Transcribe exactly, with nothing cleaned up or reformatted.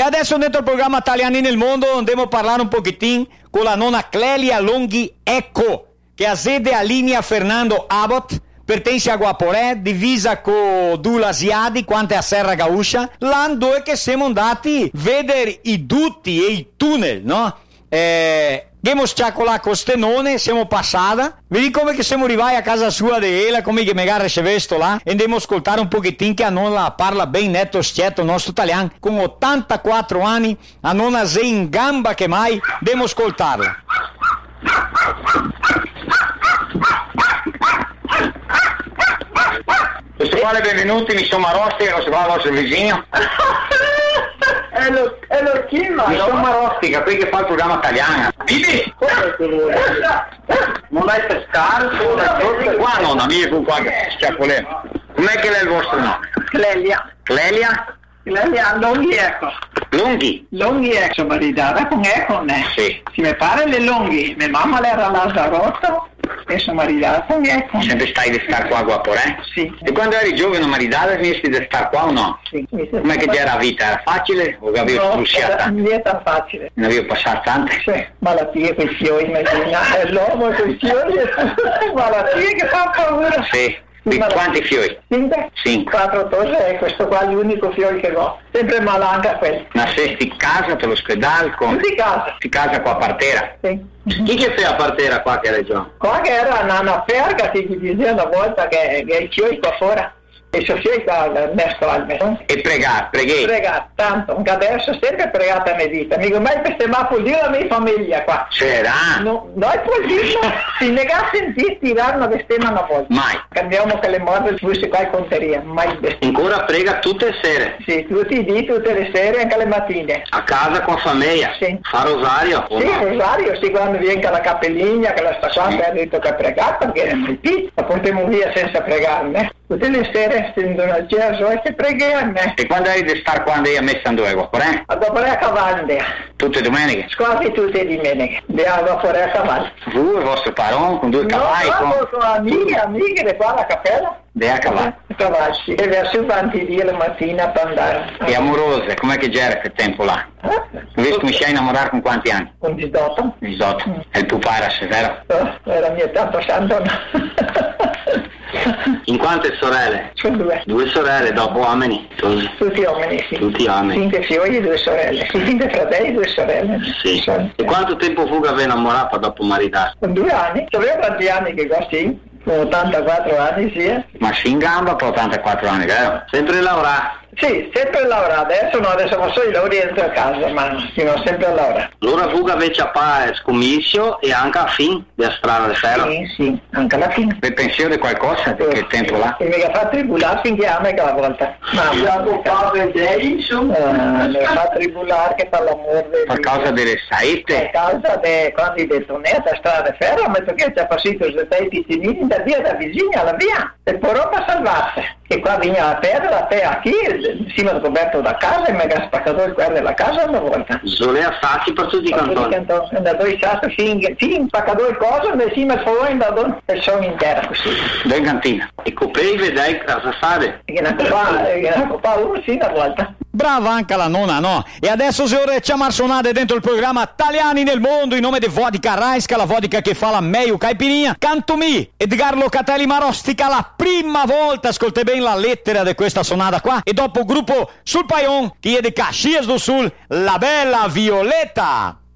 E adesso dentro il programma Italiani nel Mondo andiamo a parlare un pochettino con la nonna Clelia Longhi Ecco, che ha sede a linea Fernando Abbott, pertence a Guaporè, divisa con due asiati, quante a Serra Gauscia, l'anno dove che siamo andati a vedere i dutti e i tunnel, no? Eh... Abbiamo sciacolato con stenone, siamo passata, vedi come che siamo arrivati a casa sua di Ela, come che magari c'è vesto là, e andiamo a ascoltare un pochettino che a non la parla ben netto schietto nostro italiano, con ottantaquattro anni, a non ha se in gamba che mai, andiamo a ascoltarla. Questo qua è benvenuti, mi sono Marosti, non si fa il vostro vicino. È lo, è lo chima, Mi sono Marostica, qui che fa il programma italiano. Bibi! Non dai pescare? Qua nonna, mia con qua schiaffole. Com'è che è il vostro nome? Clelia. Clelia? Clelia Longhi Ecco. Lunghi? Longhi Ecco, maritata con Ecco, ne? Sì. Si mi pare le Longhi, mia mamma era Lazzarotto e sono maritata con Ecco. Sempre stai di star qua a Guaporè? Sì. E quando eri giovane maritata finesti di star qua o no? Sì. Com'è che ti era la vita? Era facile o avevi no, strusciata? Non è tan facile. Ne avevo passato tante? Sì, malattie con i fiori, immagina, è l'uomo con i fiori, malattie che fa paura. Sì. Qui, quanti fiori? Cinque? Cinque. Quattro torre, e questo qua è l'unico fiore che ho. Sempre malanga quello. Ma sei in casa, te l'ospedale? Con... Di casa. Di casa qua a Partera? Sì. Chi che fa a Partera qua che regione? Qua che era una, una perga che ti diceva una volta che, che i fiori qua fuori. E so fiori qua al messo. E pregare, preghi. Pregare, tanto. Anche adesso sempre pregata a mia vita. Mica mai per ma può dire la mia famiglia qua. C'era? No, noi può dire, si nega a sentire tirare una bestemmia una volta. Mai. Cambiamo che le morte fosse qua in conteria, mai bestemmia. Ancora prega tutte le sere? Sì, tutti i dì, tutte le sere, anche le mattine. A casa con famiglia? Sì. Fa rosario? Sì, no? rosario, sì, quando viene la cappellina, che la sta qua, Sì. che ha detto che ha pregato, perché era mai più, la portiamo via senza pregarne. Tutte le sere, stendo una gesso e si preghiamo. E quando eri di star quando eri a messa in due Guaporè? A dopo a cavallo, Tutte le domeniche? quasi tutte le domeniche, a dopo a cavallo. Voi, il vostro paron, con due cavalli? No, no, con... con amiche, amiche, le qua alla cappella. De a cavallo. Cavalli, sì. E verso quanti dì la mattina per andare. E amorose, com'è che c'era quel tempo là? Eh? Invece cominciai a innamorare con quanti anni? Con diciotto. diciotto. Mm. E il tuo padre, se vero? Oh, era mia tanto santo. In quante sorelle? Sono due. Due sorelle, dopo uomini? Tutti, Tutti uomini, sì. tutti uomini? Cinque figli e due sorelle. Cinque fratelli e due sorelle. Sì. Sono- E quanto tempo fu che avevi innamorato dopo maritarsi? Con due anni. Sapevo quanti anni che così? Con ottantaquattro anni, sì. eh. Ma si in gamba per ottantaquattro anni, vero? Sempre lavorato. Sì, sempre lavorato. Adesso no, adesso non so i lavori dentro a casa, ma fino a sempre lavorato. Allora fu che avevi a scommisso e anche a fin della strada di ferro. Sì, sì, anche alla fine. Per pensione di qualcosa di quel tempo là? E mi fa tribulare finché a me che la volta. Ma abbiamo fatto vedere, insomma. Mi fa tribulare che fa l'amore. Per causa delle Per saette? causa di quando di tonetta, strada di ferro, ma perché ci ha passato i sei piccinini da via da vicino alla via. E poi per salvarsi. E qua veniva la terra, la terra qui, insieme al coperto da casa e mi ha spaccato il cuore della casa una volta. Solea farsi per tutti i cantoni. È andato in sassi fin, fin spaccato il coso, e insieme al fuoco è andato il sono intero così. Da in cantina. E coprei vedai cosa fare? E che ne ha copato uno sì una volta. Brava anche la nonna, no? E adesso se ora ci amarsonate dentro il programma Italiani nel Mondo in nome di Vodka Raisca, la vodka che fa la meglio caipirinha. Canto mi, Edgar Locatelli Marostica, la prima volta, ascoltate bene la lettera di questa sonata qua. E dopo gruppo Sul Paion, che è di Caxias do Sul, la bella Violetta.